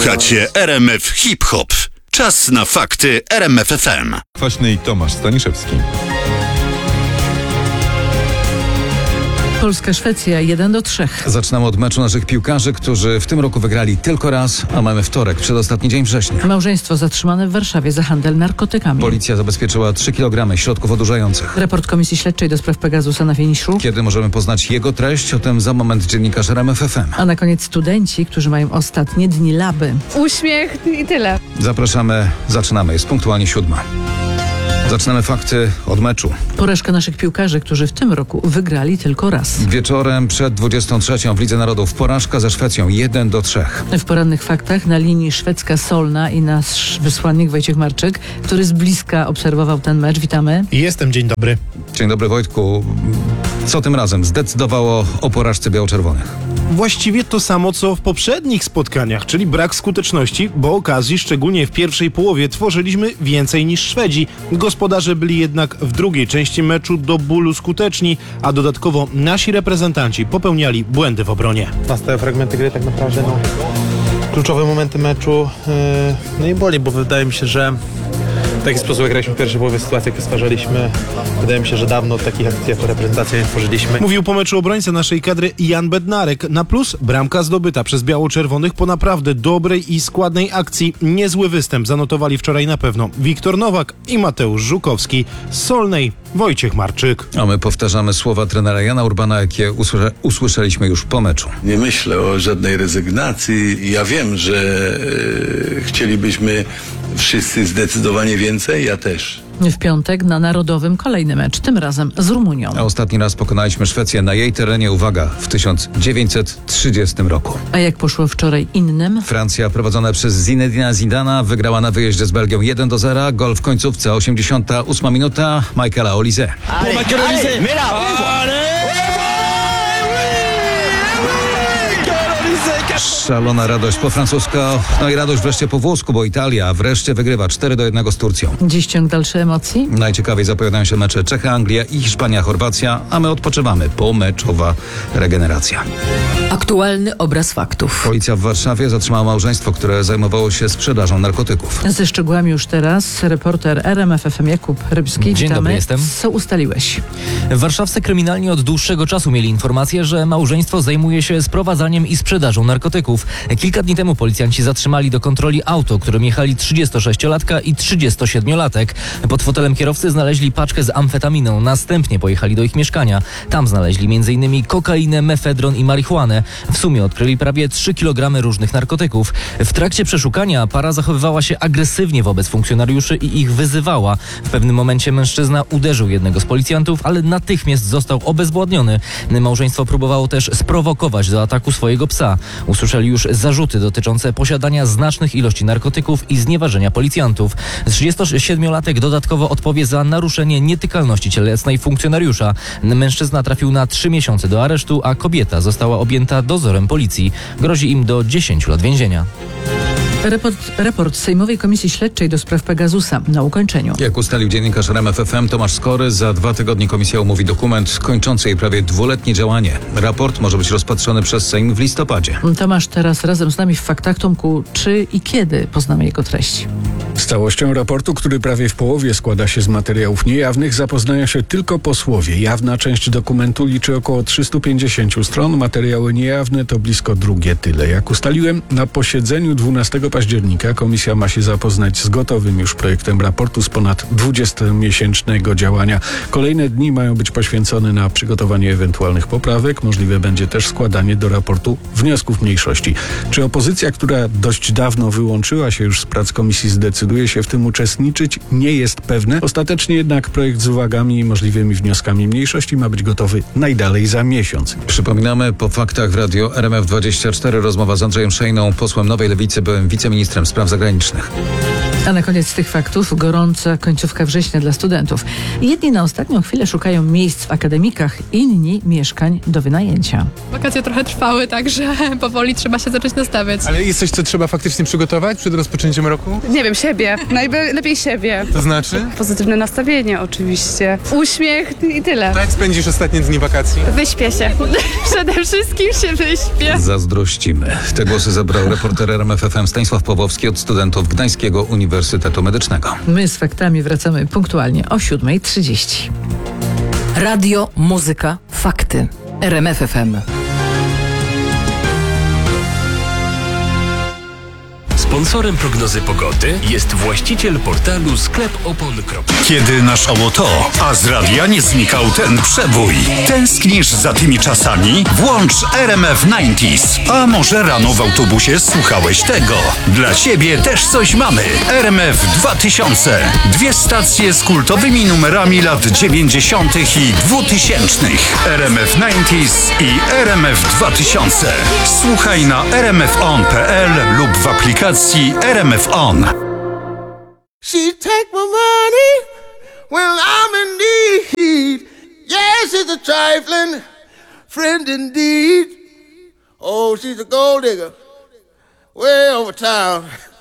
Słuchacie RMF Hip Hop. Czas na fakty RMF FM. Kwaśny i Tomasz Staniszewski. Polska-Szwecja 1-3. Zaczynamy od meczu naszych piłkarzy, którzy w tym roku wygrali tylko raz, a mamy wtorek, przedostatni dzień września. Małżeństwo zatrzymane w Warszawie za handel narkotykami. Policja zabezpieczyła 3 kg środków odurzających. Raport Komisji Śledczej do spraw Pegasusa na finiszu. Kiedy możemy poznać jego treść? O tym za moment dziennikarz RMF FM. A na koniec studenci, którzy mają ostatnie dni laby. Uśmiech i tyle. Zapraszamy, zaczynamy. Jest punktualnie 7. Zaczynamy fakty od meczu. Porażka naszych piłkarzy, którzy w tym roku wygrali tylko raz. Wieczorem przed 23 w Lidze Narodów porażka ze Szwecją 1-3. W porannych faktach na linii szwedzka Solna i nasz wysłannik Wojciech Marczyk, który z bliska obserwował ten mecz. Witamy. Jestem, dzień dobry. Dzień dobry, Wojtku. Co tym razem zdecydowało o porażce biało-czerwonych? Właściwie to samo, co w poprzednich spotkaniach, czyli brak skuteczności, bo okazji, szczególnie w pierwszej połowie, tworzyliśmy więcej niż Szwedzi. Gospodarze byli jednak w drugiej części meczu do bólu skuteczni, a dodatkowo nasi reprezentanci popełniali błędy w obronie. Nastałe fragmenty gry tak naprawdę, kluczowe momenty meczu, i boli, bo wydaje mi się, że w taki sposób jak graliśmy w pierwszej połowie, sytuację, jakie stwarzaliśmy, wydaje mi się, że dawno takich akcji jako reprezentacja nie tworzyliśmy. Mówił po meczu obrońca naszej kadry Jan Bednarek. Na plus bramka zdobyta przez biało-czerwonych po naprawdę dobrej i składnej akcji. Niezły występ zanotowali wczoraj na pewno Wiktor Nowak i Mateusz Żukowski. Z Solnej Wojciech Marczyk. A my powtarzamy słowa trenera Jana Urbana, jakie usłyszeliśmy już po meczu. Nie myślę o żadnej rezygnacji. Ja wiem, że chcielibyśmy wszyscy zdecydowanie więcej, ja też. W piątek na Narodowym kolejny mecz, tym razem z Rumunią. A ostatni raz pokonaliśmy Szwecję na jej terenie, uwaga, w 1930 roku. A jak poszło wczoraj innym? Francja prowadzona przez Zinedina Zidana wygrała na wyjeździe z Belgią 1-0. Gol w końcówce, 88 minuta, Michaela Olise. Szalona radość po francusko, no i radość wreszcie po włosku, bo Italia wreszcie wygrywa 4-1 z Turcją. Dziś ciąg dalszych emocji? Najciekawiej zapowiadają się mecze Czechy, Anglia i Hiszpania, Chorwacja, a my odpoczywamy. Pomeczowa regeneracja. Aktualny obraz faktów. Policja w Warszawie zatrzymała małżeństwo, które zajmowało się sprzedażą narkotyków. Ze szczegółami już teraz reporter RMF FM Jakub Rybski. Dzień dobry, jestem. Co ustaliłeś? Warszawscy kryminalni od dłuższego czasu mieli informację, że małżeństwo zajmuje się sprowadzaniem i sprzedażą narkotyków. Kilka dni temu policjanci zatrzymali do kontroli auto, którym jechali 36-latka i 37-latek. Pod fotelem kierowcy znaleźli paczkę z amfetaminą. Następnie pojechali do ich mieszkania. Tam znaleźli m.in. kokainę, mefedron i marihuanę. W sumie odkryli prawie 3 kg różnych narkotyków. W trakcie przeszukania para zachowywała się agresywnie wobec funkcjonariuszy i ich wyzywała. W pewnym momencie mężczyzna uderzył jednego z policjantów, ale natychmiast został obezwładniony. Małżeństwo próbowało też sprowokować do ataku swojego psa. Usłyszeli już zarzuty dotyczące posiadania znacznych ilości narkotyków i znieważenia policjantów. 37-latek dodatkowo odpowie za naruszenie nietykalności cielesnej funkcjonariusza. Mężczyzna trafił na 3 miesiące do aresztu, a kobieta została objęta dozorem policji. Grozi im do 10 lat więzienia. Raport Sejmowej Komisji Śledczej do spraw Pegasusa na ukończeniu. Jak ustalił dziennikarz RMF FM Tomasz Skory, za 2 tygodnie komisja omówi dokument kończący jej prawie 2-letnie działanie. Raport może być rozpatrzony przez Sejm w listopadzie. Tomasz teraz razem z nami w faktach. Tomku, czy i kiedy poznamy jego treść? Z całością raportu, który prawie w połowie składa się z materiałów niejawnych, zapoznają się tylko posłowie. Jawna część dokumentu liczy około 350 stron, materiały niejawne to blisko drugie tyle. Jak ustaliłem, na posiedzeniu 12 października komisja ma się zapoznać z gotowym już projektem raportu z ponad 20-miesięcznego działania. Kolejne dni mają być poświęcone na przygotowanie ewentualnych poprawek. Możliwe będzie też składanie do raportu wniosków mniejszości. Czy opozycja, która dość dawno wyłączyła się już z prac komisji, zdecyduje się w tym uczestniczyć? Nie jest pewne. Ostatecznie jednak projekt z uwagami i możliwymi wnioskami mniejszości ma być gotowy najdalej za miesiąc. Przypominamy po faktach w radio RMF24 rozmowa z Andrzejem Szejną, posłem Nowej Lewicy, byłym wiceministrem spraw zagranicznych. A na koniec tych faktów gorąca końcówka września dla studentów. Jedni na ostatnią chwilę szukają miejsc w akademikach, inni mieszkań do wynajęcia. Wakacje trochę trwały, także powoli trzeba się zacząć nastawiać. Ale jest coś, co trzeba faktycznie przygotować przed rozpoczęciem roku? Nie wiem, siebie. Najlepiej siebie. To znaczy? Pozytywne nastawienie oczywiście. Uśmiech i tyle. Jak spędzisz ostatnie dni wakacji? Wyśpię się. Przede wszystkim się wyśpię. Zazdrościmy. Te głosy zabrał reporter RMF FM Stanisław Pawłowski od studentów Gdańskiego Uniwersytetu Medycznego. My z faktami wracamy punktualnie o 7:30. Radio, muzyka, fakty. RMF FM. Sponsorem prognozy pogody jest właściciel portalu sklepopon.pl. Kiedy naszało to, a z radia nie znikał ten przebój. Tęsknisz za tymi czasami? Włącz RMF 90s. A może rano w autobusie słuchałeś tego? Dla ciebie też coś mamy. RMF 2000. 2 stacje z kultowymi numerami lat 90. i 2000. RMF 90s i RMF 2000. Słuchaj na rmfon.pl lub w aplikacji RMF On. She take my money when I'm in need. Yes, she's a trifling friend indeed. Oh, she's a gold digger way over town.